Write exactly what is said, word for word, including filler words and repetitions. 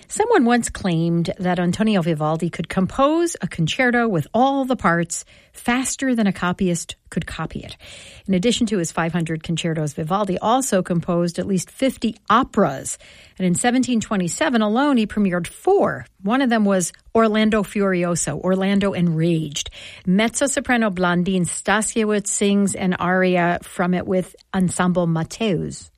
Someone once claimed that Antonio Vivaldi could compose a concerto with all the parts faster than a copyist could copy it. In addition to his five hundred concertos, Vivaldi also composed at least fifty operas. And in seventeen twenty-seven alone, he premiered four. One of them was Orlando Furioso, Orlando Enraged. Mezzo-soprano Blandine Stasiewicz sings an aria from it with Ensemble Mateus.